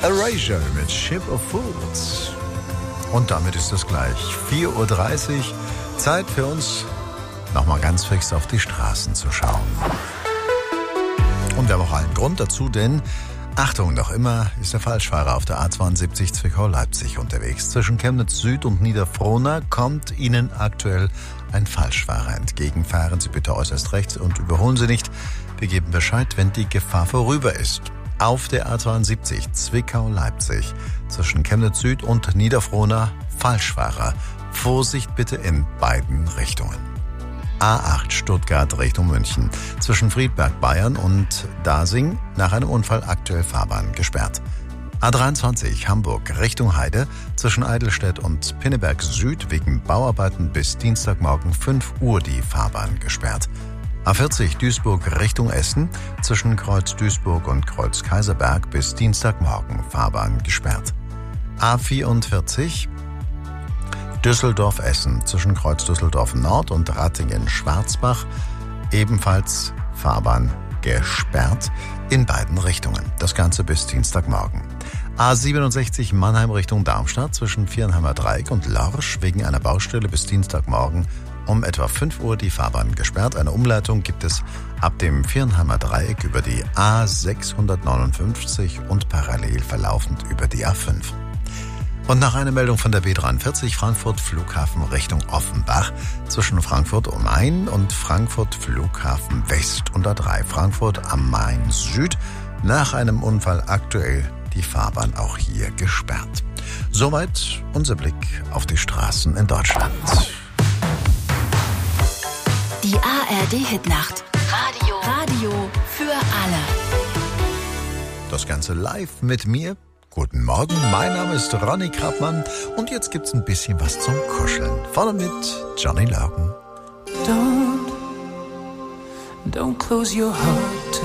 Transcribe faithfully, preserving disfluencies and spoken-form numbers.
Erasure mit Ship of Fools. Und damit ist es gleich vier Uhr dreißig. Zeit für uns, nochmal ganz fix auf die Straßen zu schauen. Und wir haben auch allen Grund dazu, denn, Achtung, noch immer ist der Falschfahrer auf der A zweiundsiebzig Zwickau-Leipzig unterwegs. Zwischen Chemnitz Süd und Niederfrohna kommt Ihnen aktuell ein Falschfahrer entgegen. Fahren Sie bitte äußerst rechts und überholen Sie nicht. Wir geben Bescheid, wenn die Gefahr vorüber ist. Auf der A zweiundsiebzig Zwickau-Leipzig zwischen Chemnitz Süd und Niederfrohna Falschfahrer. Vorsicht bitte in beiden Richtungen. A acht Stuttgart Richtung München zwischen Friedberg Bayern und Dasing nach einem Unfall aktuell Fahrbahn gesperrt. A dreiundzwanzig Hamburg Richtung Heide zwischen Eidelstedt und Pinneberg Süd wegen Bauarbeiten bis Dienstagmorgen fünf Uhr die Fahrbahn gesperrt. A vierzig Duisburg Richtung Essen zwischen Kreuz Duisburg und Kreuz Kaiserberg bis Dienstagmorgen Fahrbahn gesperrt. A vierundvierzig Düsseldorf-Essen zwischen Kreuz Düsseldorf Nord und Rattingen-Schwarzbach ebenfalls Fahrbahn gesperrt in beiden Richtungen. Das Ganze bis Dienstagmorgen. A siebenundsechzig Mannheim Richtung Darmstadt zwischen Viernheimer Dreieck und Lorsch wegen einer Baustelle bis Dienstagmorgen um etwa fünf Uhr die Fahrbahn gesperrt. Eine Umleitung gibt es ab dem Viernheimer Dreieck über die A sechshundertneunundfünfzig und parallel verlaufend über die A fünf. Und nach einer Meldung von der B dreiundvierzig Frankfurt Flughafen Richtung Offenbach zwischen Frankfurt am Main und Frankfurt Flughafen West und A drei Frankfurt am Main Süd nach einem Unfall aktuell die Fahrbahn auch hier gesperrt. Soweit unser Blick auf die Straßen in Deutschland. Die A R D-Hitnacht. Radio. Radio für alle. Das Ganze live mit mir. Guten Morgen, mein Name ist Ronny Krappmann und jetzt gibt's ein bisschen was zum Kuscheln. Vorne mit Johnny Logan. Don't, don't close your heart.